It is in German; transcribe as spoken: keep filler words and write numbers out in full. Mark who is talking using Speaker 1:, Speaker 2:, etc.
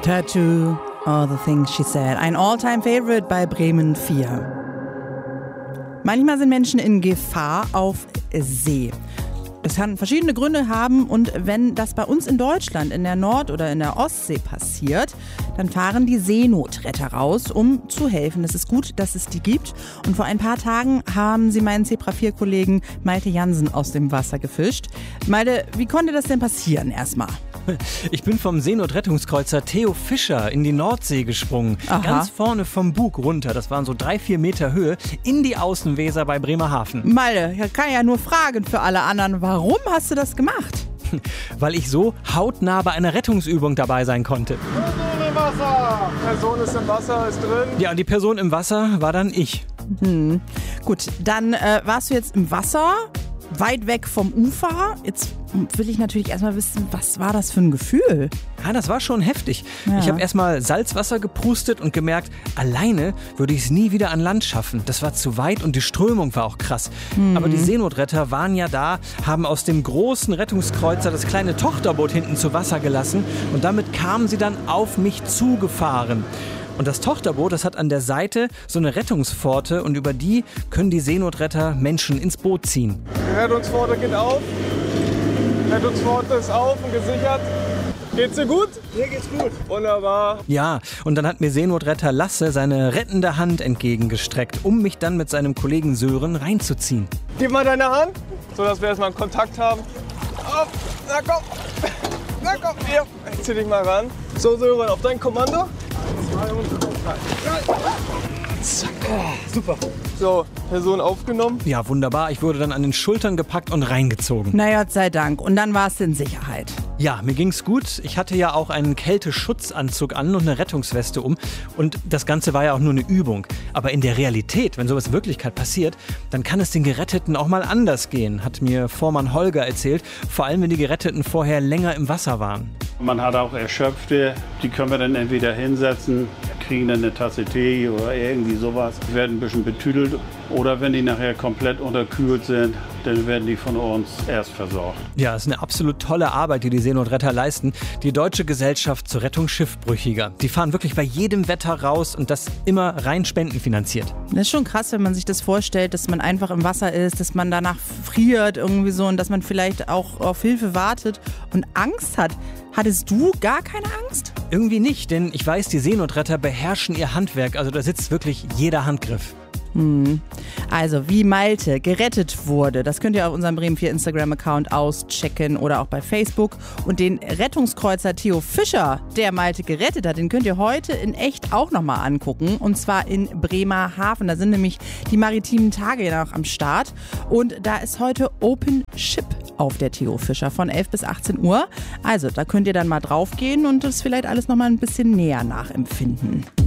Speaker 1: Tattoo, All the Things She Said. Ein All-Time-Favorite bei Bremen vier. Manchmal sind Menschen in Gefahr auf See. Das kann verschiedene Gründe haben und wenn das bei uns in Deutschland in der Nord- oder in der Ostsee passiert, dann fahren die Seenotretter raus, um zu helfen. Es ist gut, dass es die gibt und vor ein paar Tagen haben sie meinen Zebra vier Kollegen Malte Jansen aus dem Wasser gefischt. Malte, wie konnte das denn passieren erstmal?
Speaker 2: Ich bin vom Seenotrettungskreuzer Theo Fischer in die Nordsee gesprungen.
Speaker 1: Aha.
Speaker 2: Ganz vorne vom Bug runter, das waren so drei, vier Meter Höhe, in die Außenweser bei Bremerhaven.
Speaker 1: Malte, ich kann ja nur fragen für alle anderen, warum hast du das gemacht?
Speaker 2: Weil ich so hautnah bei einer Rettungsübung dabei sein konnte.
Speaker 3: Person im Wasser! Person ist im Wasser, ist drin.
Speaker 2: Ja, und die Person im Wasser war dann ich.
Speaker 1: Hm. Gut, dann äh, warst du jetzt im Wasser, weit weg vom Ufer. Jetzt will ich natürlich erstmal wissen, was war das für ein Gefühl?
Speaker 2: Ja, das war schon heftig.
Speaker 1: Ja.
Speaker 2: Ich habe erstmal Salzwasser geprustet und gemerkt, alleine würde ich es nie wieder an Land schaffen. Das war zu weit und die Strömung war auch krass. Mhm. Aber die Seenotretter waren ja da, haben aus dem großen Rettungskreuzer das kleine Tochterboot hinten zu Wasser gelassen und damit kamen sie dann auf mich zugefahren. Und das Tochterboot, das hat an der Seite so eine Rettungspforte und über die können die Seenotretter Menschen ins Boot ziehen.
Speaker 3: Die Rettungspforte geht auf. Die Rettungspforte ist auf und gesichert. Geht's dir gut? Mir geht's gut. Wunderbar.
Speaker 2: Ja, und dann hat mir Seenotretter Lasse seine rettende Hand entgegengestreckt, um mich dann mit seinem Kollegen Sören reinzuziehen.
Speaker 3: Gib mal deine Hand, sodass wir erstmal einen Kontakt haben. Auf, na komm. Na komm, hier. Ich zieh dich mal ran. So, Sören, auf dein Kommando. Zwei und drei. Zack. Super. So, Person aufgenommen.
Speaker 2: Ja, wunderbar. Ich wurde dann an den Schultern gepackt und reingezogen.
Speaker 1: Na Gott sei Dank. Und dann warst du in Sicherheit.
Speaker 2: Ja, mir ging's gut. Ich hatte ja auch einen Kälteschutzanzug an und eine Rettungsweste um. Und das Ganze war ja auch nur eine Übung. Aber in der Realität, wenn sowas in Wirklichkeit passiert, dann kann es den Geretteten auch mal anders gehen, hat mir Vormann Holger erzählt. Vor allem, wenn die Geretteten vorher länger im Wasser waren.
Speaker 4: Man hat auch Erschöpfte, die können wir dann entweder hinsetzen, kriegen dann eine Tasse Tee oder irgendwie sowas, werden ein bisschen betüdelt. Oder wenn die nachher komplett unterkühlt sind, dann werden die von uns erst versorgt.
Speaker 2: Ja, es ist eine absolut tolle Arbeit, die die Seenotretter leisten. Die Deutsche Gesellschaft zur Rettung Schiffbrüchiger. Die fahren wirklich bei jedem Wetter raus und das immer rein spendenfinanziert.
Speaker 1: Das ist schon krass, wenn man sich das vorstellt, dass man einfach im Wasser ist, dass man danach friert irgendwie so und dass man vielleicht auch auf Hilfe wartet und Angst hat. Hattest du gar keine Angst?
Speaker 2: Irgendwie nicht, denn ich weiß, die Seenotretter beherrschen ihr Handwerk. Also da sitzt wirklich jeder Handgriff.
Speaker 1: Hm. Also, wie Malte gerettet wurde, das könnt ihr auf unserem Bremen vier Instagram-Account auschecken oder auch bei Facebook. Und den Rettungskreuzer Theo Fischer, der Malte gerettet hat, den könnt ihr heute in echt auch nochmal angucken. Und zwar in Bremerhaven. Da sind nämlich die maritimen Tage ja noch am Start. Und da ist heute Open Ship auf der Theo Fischer von elf bis achtzehn Uhr. Also, da könnt ihr dann mal drauf gehen und das vielleicht alles nochmal ein bisschen näher nachempfinden.